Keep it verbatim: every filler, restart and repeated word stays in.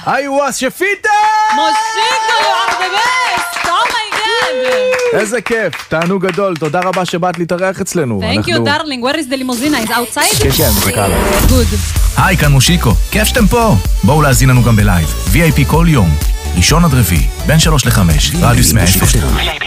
I was שפיטה! מושיקו, you are the best! Oh my God! איזה כיף, תענוג גדול, תודה רבה שבאת להתארח אצלנו. Thank you darling, where is the limousine? Is outside? כן, כן, מחכה לה. Good. היי, כאן מושיקו, כיף שאתם פה. בואו להזין לנו גם בלייב, וי איי פי כל יום, ראשון עד רביעי, בין שלוש לחמש, רדיוס מאה אפס.